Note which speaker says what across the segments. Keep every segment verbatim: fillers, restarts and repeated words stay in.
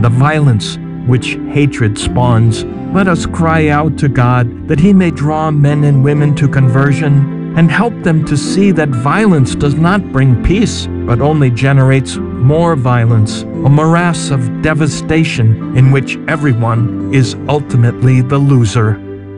Speaker 1: the violence which hatred spawns. Let us cry out to God that He may draw men and women to conversion and help them to see that violence does not bring peace, but only generates more violence, a morass of devastation in which everyone is ultimately the loser.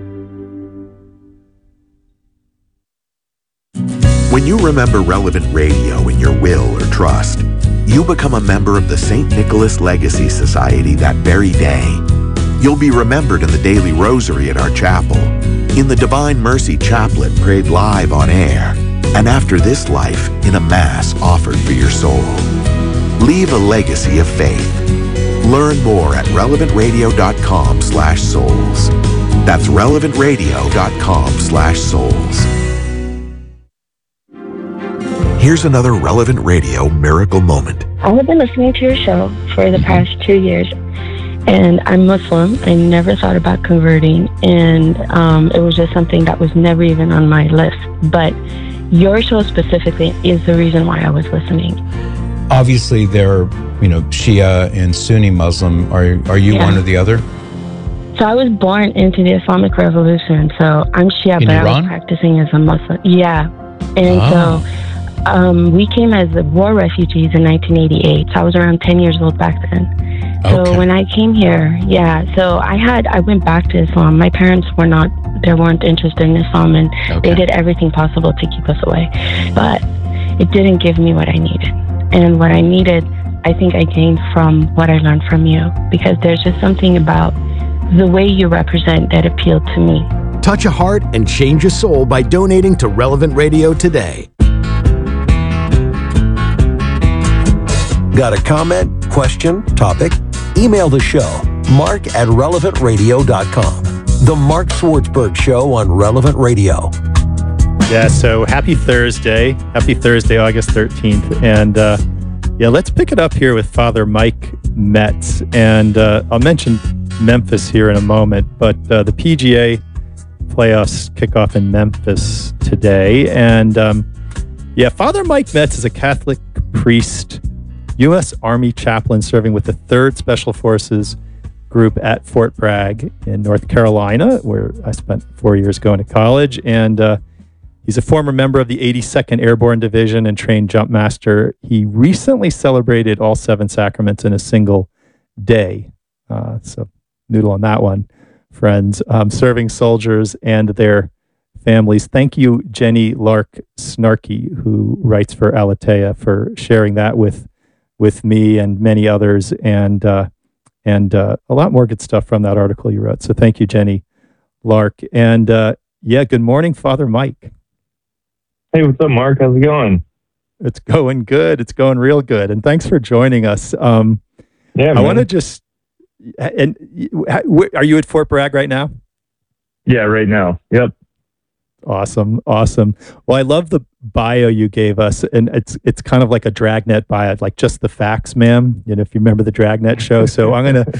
Speaker 2: When you remember Relevant Radio in your will or trust, you become a member of the Saint Nicholas Legacy Society that very day. You'll be remembered in the daily rosary at our chapel, in the Divine Mercy Chaplet prayed live on air, and after this life in a Mass offered for your soul. Leave a legacy of faith. Learn more at relevantradio.com slash souls. That's relevantradio.com slash souls. Here's another Relevant Radio miracle moment.
Speaker 3: I have been listening to your show for the past two years, and I'm Muslim. I never thought about converting, and um, it was just something that was never even on my list. But your show specifically is the reason why I was listening.
Speaker 4: Obviously, they're, you know, Shia and Sunni Muslim. Are are you yeah. one or the other?
Speaker 3: So I was born into the Islamic Revolution, so I'm Shia,
Speaker 4: In
Speaker 3: but
Speaker 4: Iran?
Speaker 3: I was practicing as a Muslim. Yeah, and
Speaker 4: oh.
Speaker 3: so... Um, we came as war refugees in nineteen eighty-eight, so I was around ten years old back then. So
Speaker 4: okay.
Speaker 3: when I came here, yeah, so I had, I went back to Islam. My parents were not, they weren't interested in Islam, and
Speaker 4: okay.
Speaker 3: they did everything possible to keep us away. But it didn't give me what I needed. And what I needed, I think I gained from what I learned from you, because there's just something about the way you represent that appealed to me.
Speaker 5: Touch a heart and change a soul by donating to Relevant Radio today. Got a comment, question, topic? Email the show, mark at relevant radio dot com. The Mark Swartzberg Show on Relevant Radio.
Speaker 6: Yeah, so happy Thursday. Happy Thursday, August thirteenth. And uh, yeah, let's pick it up here with Father Mike Metz. And uh, I'll mention Memphis here in a moment, but uh, the P G A playoffs kick off in Memphis today. And um, yeah, Father Mike Metz is a Catholic priest, U S Army chaplain serving with the third Special Forces Group at Fort Bragg in North Carolina, where I spent four years going to college. And uh, he's a former member of the eighty-second Airborne Division and trained jump master. He recently celebrated all seven sacraments in a single day. Uh, so noodle on that one, friends. Um, serving soldiers and their families. Thank you, Jenny Lark Snarky, who writes for Aletheia, for sharing that with with me and many others, and uh, and uh, a lot more good stuff from that article you wrote. So thank you, Jenny Lark. And uh, yeah, good morning, Father Mike.
Speaker 7: Hey, what's up, Mark? How's it going?
Speaker 6: It's going good. It's going real good. And thanks for joining us. Um,
Speaker 7: yeah,
Speaker 6: I want to just, and are you at Fort Bragg right now?
Speaker 7: Yeah, right now. Yep.
Speaker 6: Awesome. Awesome. Well, I love the bio you gave us, and it's it's kind of like a Dragnet bio, like just the facts, ma'am. You know, if you remember the Dragnet show. So I'm gonna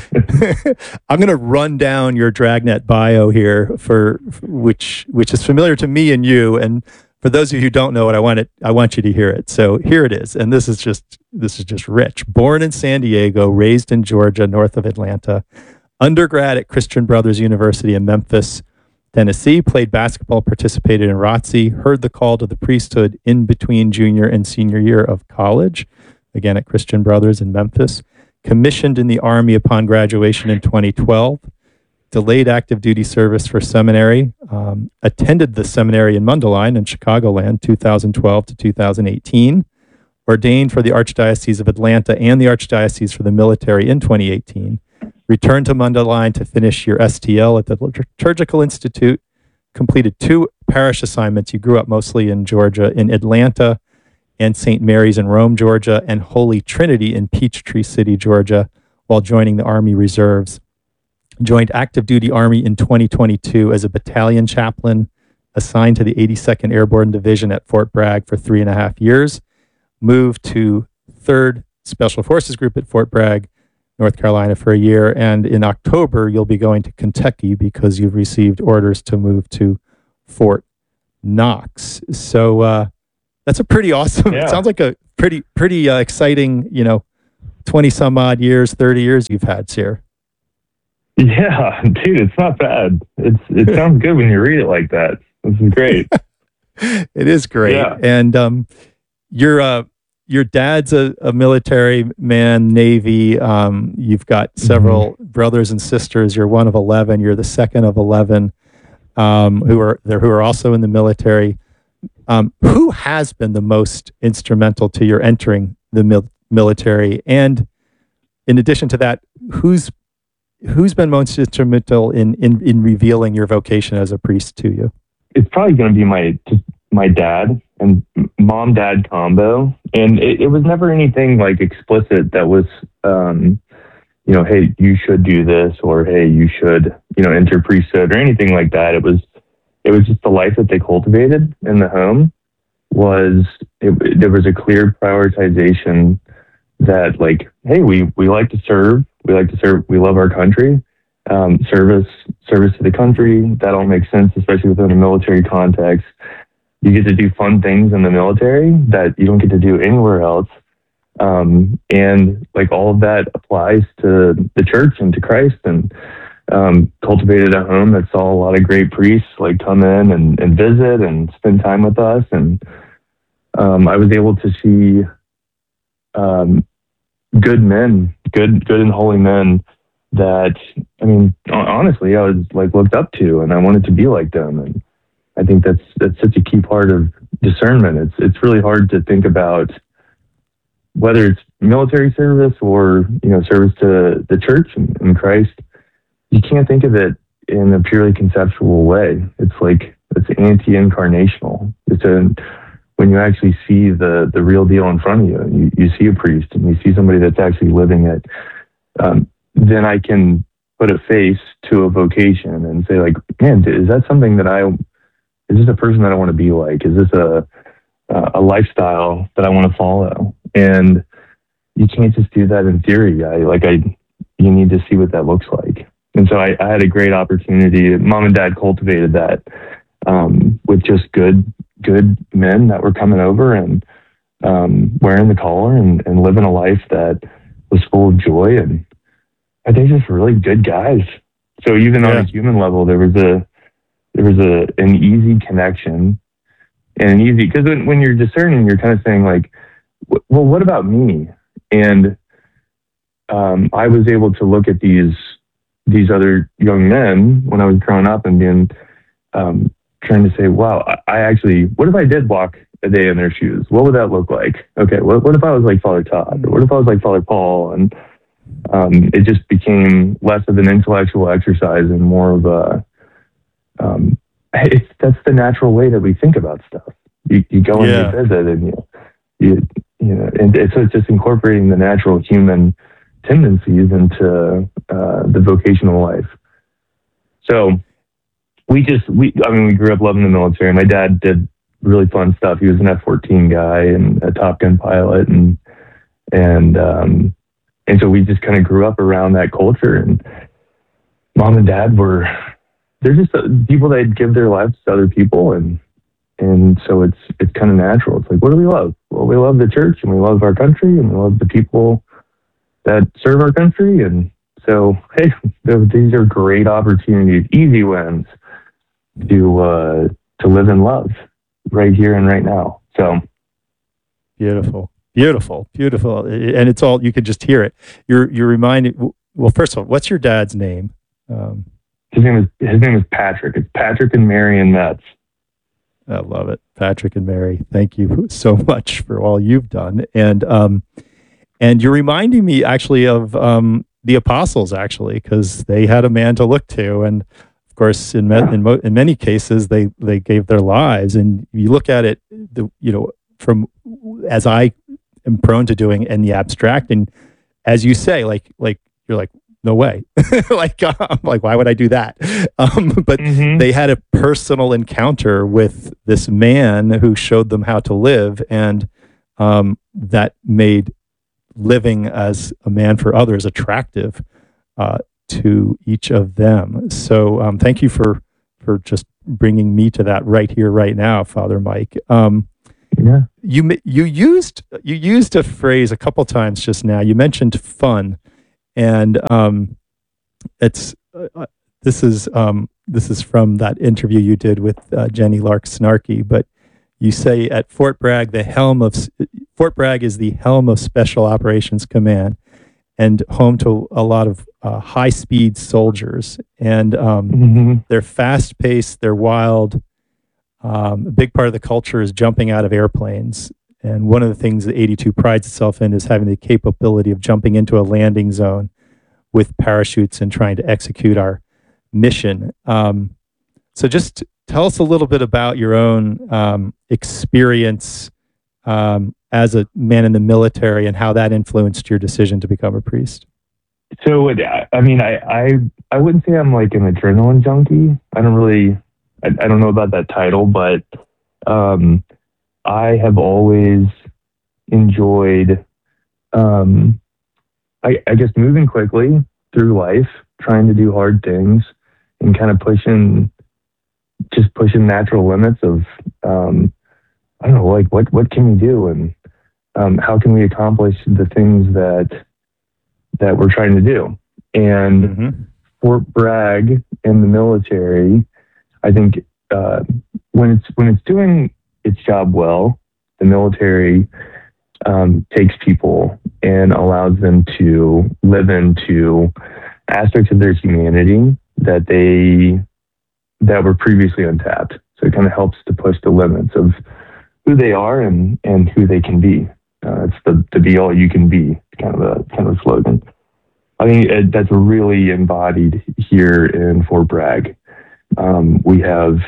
Speaker 6: I'm gonna run down your Dragnet bio here, for which which is familiar to me and you, and for those of you who don't know it, I want it I want you to hear it. So here it is, and this is just this is just rich. Born in San Diego, raised in Georgia, north of Atlanta, undergrad at Christian Brothers University in Memphis, Tennessee, played basketball, participated in R O T C, heard the call to the priesthood in between junior and senior year of college, again at Christian Brothers in Memphis, commissioned in the Army upon graduation in twenty twelve, delayed active duty service for seminary, um, attended the seminary in Mundelein in Chicagoland, two thousand twelve to two thousand eighteen, ordained for the Archdiocese of Atlanta and the Archdiocese for the military in twenty eighteen, returned to Mundelein to finish your S T L at the Liturgical Institute, completed two parish assignments. You grew up mostly in Georgia, in Atlanta and Saint Mary's in Rome, Georgia, and Holy Trinity in Peachtree City, Georgia, while joining the Army Reserves. Joined active duty Army in twenty twenty-two as a battalion chaplain, assigned to the eighty-second Airborne Division at Fort Bragg for three and a half years, moved to third Special Forces Group at Fort Bragg, North Carolina for a year, and in October you'll be going to Kentucky because you've received orders to move to Fort Knox. So uh, that's a pretty awesome,
Speaker 7: yeah.
Speaker 6: It sounds like a pretty, pretty uh, exciting, you know, twenty some odd years, thirty years you've had, Sir.
Speaker 7: Yeah, dude, it's not bad. It's it sounds good when you read it like that. This is great.
Speaker 6: It is great.
Speaker 7: Yeah.
Speaker 6: And um, your uh, your dad's a, a military man, Navy. Um, you've got several mm-hmm. brothers and sisters. You're one of eleven. You're the second of eleven um, who are there who are also in the military. Um, who has been the most instrumental to your entering the mil- military? And in addition to that, who's who's been most instrumental in, in in revealing your vocation as a priest to you?
Speaker 7: It's probably going to be my my dad and mom dad combo, and it, it was never anything like explicit that was um you know, hey, you should do this, or hey, you should, you know, enter priesthood or anything like that. It was it was just the life that they cultivated in the home. Was it, there was a clear prioritization that, like, hey, we we like to serve, we like to serve, we love our country. Um, service, service to the country, that all makes sense, especially within a military context. You get to do fun things in the military that you don't get to do anywhere else. Um, and like all of that applies to the church and to Christ, and um, cultivated a home that saw a lot of great priests like come in and, and visit and spend time with us. And um, I was able to see um, good men, good, good and holy men that, I mean, honestly, I was like looked up to, and I wanted to be like them. And I think that's that's such a key part of discernment. It's it's really hard to think about whether it's military service or, you know, service to the church and, and Christ. You can't think of it in a purely conceptual way. It's like it's anti-incarnational. It's a when you actually see the the real deal in front of you, and you, you see a priest and you see somebody that's actually living it. Um, then I can put a face to a vocation and say, like, man, is that something that I, is this a person that I want to be like? Is this a, a lifestyle that I want to follow? And you can't just do that in theory. I like, I, you need to see what that looks like. And so I, I had a great opportunity. Mom and dad cultivated that um, with just good, good men that were coming over and um, wearing the collar and, and living a life that was full of joy, and they're just really good guys. So even yeah. on a human level, there was a there was a an easy connection, and an easy, because when, when you're discerning, you're kind of saying like, well, what about me? And um, I was able to look at these these other young men when I was growing up and being um, trying to say, wow, I, I actually, what if I did walk a day in their shoes? What would that look like? Okay, what what if I was like Father Todd? Or what if I was like Father Paul? And Um, it just became less of an intellectual exercise and more of a, um, it's, that's the natural way that we think about stuff. You, you go and
Speaker 6: yeah.
Speaker 7: you visit, and you, you, you know, and it's, so it's just incorporating the natural human tendencies into uh, the vocational life. So we just, we, I mean, we grew up loving the military. My dad did really fun stuff. He was an F fourteen guy and a Top Gun pilot, and, and, um, And so we just kind of grew up around that culture, and mom and dad were, they're just people that give their lives to other people. And, and so it's, it's kind of natural. It's like, what do we love? Well, we love the church, and we love our country, and we love the people that serve our country. And so, hey, these are great opportunities, easy wins to, uh, to live in love right here and right now. So
Speaker 6: beautiful. Beautiful, beautiful, and it's all, you can just hear it. You're you're reminded. Well, first of all, what's your dad's name? Um,
Speaker 7: his name is his name is Patrick. It's Patrick and Marion Metz.
Speaker 6: I love it, Patrick and Mary. Thank you so much for all you've done, and um, and you're reminding me actually of um, the apostles, actually, because they had a man to look to, and of course, in me- in, mo- in many cases, they they gave their lives. And you look at it, the you know from as I am prone to doing in the abstract, and as you say, like like you're like, no way, like I'm like, why would I do that? Um, but mm-hmm. they had a personal encounter with this man who showed them how to live, and um, that made living as a man for others attractive uh, to each of them. So um, thank you for for just bringing me to that right here, right now, Father Mike. Um,
Speaker 7: yeah.
Speaker 6: You ma- you used you used a phrase a couple times just now. You mentioned fun, and um, it's uh, this is um, this is from that interview you did with uh, Jenny Lark Snarky. But you say at Fort Bragg, the helm of Fort Bragg is the helm of Special Operations Command, and home to a lot of uh, high speed soldiers, and um,
Speaker 7: Mm-hmm.
Speaker 6: they're fast paced, they're wild. Um, a big part of the culture is jumping out of airplanes. And one of the things that eighty-two prides itself in is having the capability of jumping into a landing zone with parachutes and trying to execute our mission. Um, so just tell us a little bit about your own um, experience um, as a man in the military and how that influenced your decision to become a priest.
Speaker 7: So, I mean, I, I, I wouldn't say I'm like an adrenaline junkie. I don't really, I, I don't know about that title, but um, I have always enjoyed, um, I, I guess, moving quickly through life, trying to do hard things, and kind of pushing, just pushing natural limits of, um, I don't know, like what what can we do, and um, how can we accomplish the things that that we're trying to do. And
Speaker 6: Mm-hmm.
Speaker 7: Fort Bragg and the military, I think uh, when it's when it's doing its job well, the military um, takes people and allows them to live into aspects of their humanity that they that were previously untapped. So it kind of helps to push the limits of who they are and and who they can be. Uh, it's the the be all you can be kind of a kind of a slogan. I think it, that's really embodied here in Fort Bragg. Um, we have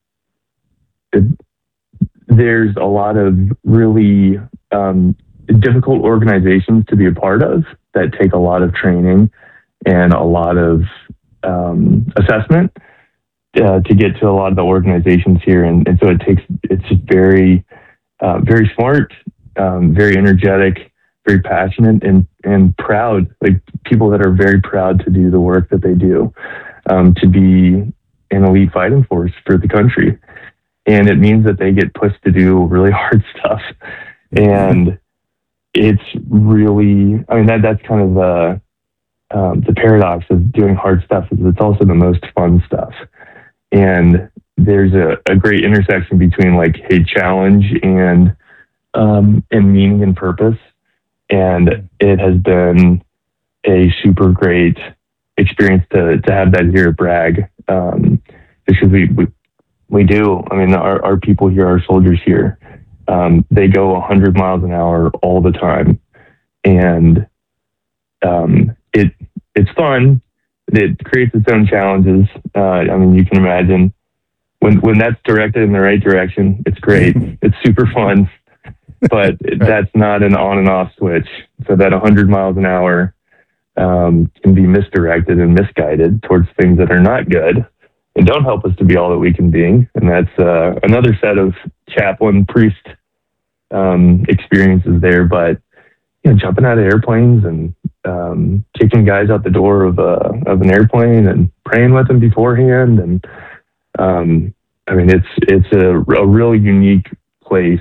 Speaker 7: it, there's a lot of really um, difficult organizations to be a part of that take a lot of training and a lot of um, assessment uh, to get to a lot of the organizations here, and, and so it takes it's just very uh, very smart, um, very energetic, very passionate, and and proud, like people that are very proud to do the work that they do, um, to be an elite fighting force for the country. And it means that they get pushed to do really hard stuff. And it's really, I mean, that that's kind of the, um, the paradox of doing hard stuff is it's also the most fun stuff. And there's a, a great intersection between like a challenge and, um, and meaning and purpose. And it has been a super great experience to, to have that here at Bragg. Um, because we, we, we do, I mean, our, our people here, our soldiers here, um, they go one hundred miles an hour all the time. And um, it it's fun. It creates its own challenges. Uh, I mean, you can imagine when, when that's directed in the right direction, it's great. It's super fun. But that's not an on and off switch. So that one hundred miles an hour um, can be misdirected and misguided towards things that are not good and don't help us to be all that we can be. And that's uh, another set of chaplain priest um, experiences there. But you know, jumping out of airplanes and um, kicking guys out the door of a of an airplane and praying with them beforehand, and um, I mean, it's it's a, a really unique place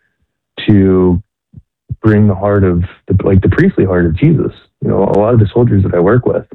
Speaker 7: to bring the heart of the, like the priestly heart of Jesus. You know, a lot of the soldiers that I work with,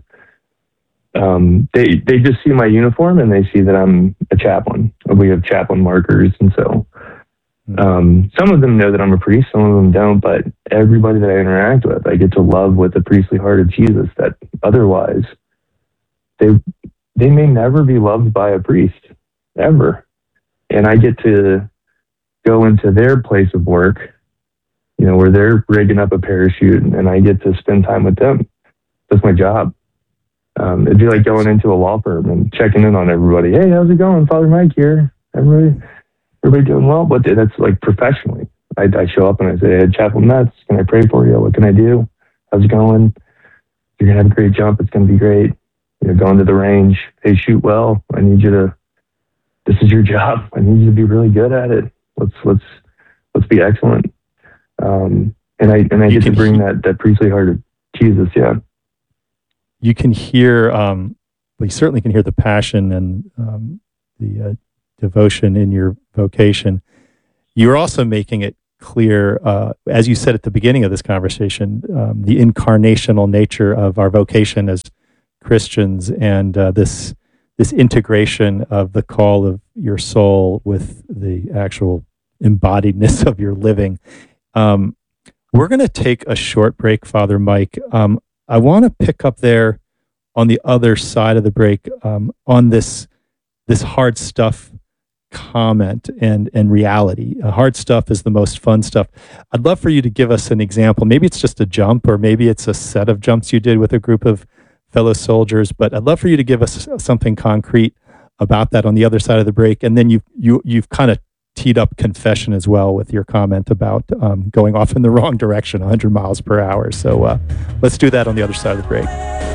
Speaker 7: um, they they just see my uniform and they see that I'm a chaplain. We have chaplain markers, and so um, some of them know that I'm a priest, some of them don't. But everybody that I interact with, I get to love with the priestly heart of Jesus. That otherwise, they they may never be loved by a priest ever, and I get to go into their place of work, you know, where they're rigging up a parachute, and I get to spend time with them. That's my job. Um, it'd be like going into a law firm and checking in on everybody. Hey, how's it going? Father Mike here. Everybody, everybody doing well? But that's like professionally. I, I show up and I say, hey, Chaplain Metz, can I pray for you? What can I do? How's it going? You're going to have a great jump. It's going to be great. You're going to the range. Hey, shoot well. I need you to, this is your job. I need you to be really good at it. Let's let's let's be excellent, um, and I and I
Speaker 6: You
Speaker 7: get to
Speaker 6: can
Speaker 7: bring
Speaker 6: he-
Speaker 7: that that priestly heart of Jesus. Yeah,
Speaker 6: You can hear, um, well, you certainly can hear the passion and um, the uh, devotion in your vocation. you're also making it clear, uh, as you said at the beginning of this conversation, um, the incarnational nature of our vocation as Christians, and uh, this this integration of the call of your soul with the actual embodiedness of your living. Um, we're going to take a short break, Father Mike. Um, I want to pick up there on the other side of the break um, on this this hard stuff comment and and reality. Uh, hard stuff is the most fun stuff. I'd love for you to give us an example. Maybe it's just a jump, or maybe it's a set of jumps you did with a group of fellow soldiers. But I'd love for you to give us something concrete about that on the other side of the break. And then you you you've kind of teed up confession as well with your comment about um, going off in the wrong direction, one hundred miles per hour. So uh, let's do that on the other side of the break.